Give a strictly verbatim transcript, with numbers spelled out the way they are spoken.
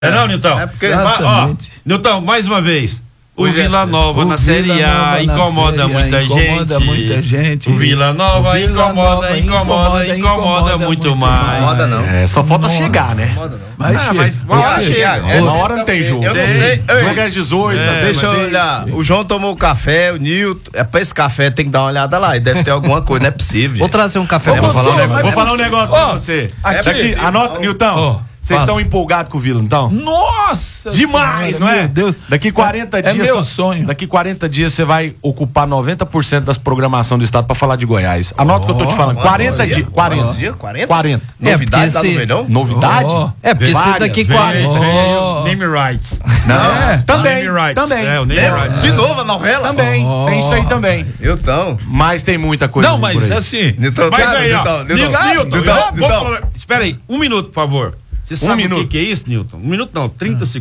É não, Nilton? É porque, ó, Nilton, mais uma vez. O Hoje Vila Nova é na Série A incomoda muita gente. Incomoda muita gente. O Vila Nova incomoda, incomoda, incomoda muito mais. Incomoda não. É, só falta chegar, né? Incomoda não. Mas, Ah, chega. mas uma hora chega. Uma hora não tem jogo. Eu não sei. Ei, Jogo é às dezoito. É, às Deixa eu dezesseis. olhar. O João tomou café, o Nilton. É pra esse café, tem que dar uma olhada lá. E deve ter alguma coisa, não é possível. Vou gente. trazer um café. Eu vou falar um Ô, negócio, mas vou é falar um possível. negócio pra você. É Aqui, possível. anota, Nilton. Ó, Vocês fala. estão empolgados com o Vila, então? Nossa Demais, Senhora, não é? Meu Deus. Daqui quarenta É dias. meu só- sonho. Daqui quarenta dias você vai ocupar noventa por cento das programação do estado pra falar de Goiás. Anota o que eu tô te falando. quarenta dias. quarenta. Dia? quarenta? quarenta. É, Novidade lá porque no esse- Verão? Novidade? Ó. É, porque se Várias, daqui Vem, quarenta. vem, Oh. Name rights. Não, É, também, Name rights. também. É, o name É, rights. de novo a novela? Também, Oh. tem isso aí também. Então. Mas tem muita coisa. Não, por mas aí. assim. Nilton, Mas cara, aí, ó. Nilton, Nilton, Nilton, Nilton, Nilton, eu vou Nilton. falar- espera aí, um minuto, por favor. Você sabe o minuto. que, que é isso, Nilton? Um minuto não, trinta segundos.